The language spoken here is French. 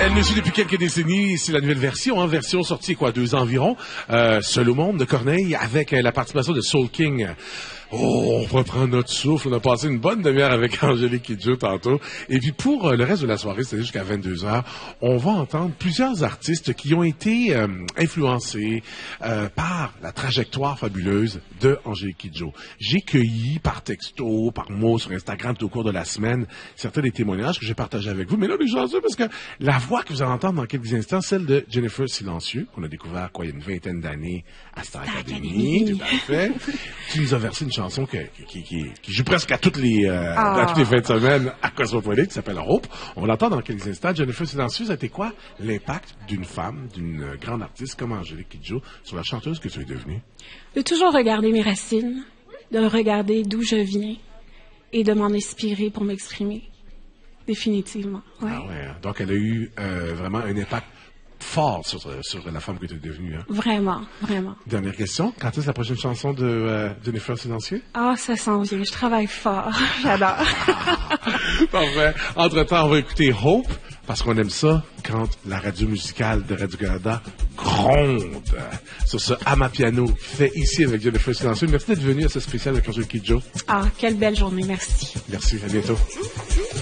Elle le suit depuis quelques décennies. C'est la nouvelle version, hein, version sortie, 2 ans environ. Seul au monde de Corneille, avec la participation de Soul King. Oh, on va prendre notre souffle. On a passé une bonne demi-heure avec Angélique Kidjo tantôt. Et puis pour le reste de la soirée, c'est jusqu'à 22h, on va entendre plusieurs artistes qui ont été influencés par la trajectoire fabuleuse de Angélique Kidjo. J'ai cueilli par texto, par mots sur Instagram tout au cours de la semaine certains des témoignages que j'ai partagés avec vous. Mais là, les gens, parce que la voix que vous allez entendre dans quelques instants, celle de Jennifer Silencieux, qu'on a découvert il y a une vingtaine d'années à Star Academy, tout à fait, qui nous a versé une chanson qui joue presque à toutes les fins de semaine à Cosmopolite, qui s'appelle Hope. On va l'entendre dans quelques instants. Jennifer Silencieux, ça a été quoi l'impact d'une femme, d'une grande artiste comme Angélique Kidjo sur la chanteuse que tu es devenue? De toujours regarder mes racines, de regarder d'où je viens et de m'en inspirer pour m'exprimer. Définitivement. Ouais. Ah ouais. Donc, elle a eu vraiment un impact fort sur la femme que tu es devenue. Hein? Vraiment, vraiment. Dernière question. Quand est-ce la prochaine chanson de Jennifer Silencieux? Ça s'en vient. Je travaille fort. J'adore. Parfait. Entre-temps, on va écouter Hope, parce qu'on aime ça quand la radio musicale de Radio-Canada gronde sur ce Amapiano fait ici avec Jennifer Silencieux. Merci d'être venu à ce spécial avec Angélique Kidjo. Quelle belle journée. Merci. Merci. À bientôt.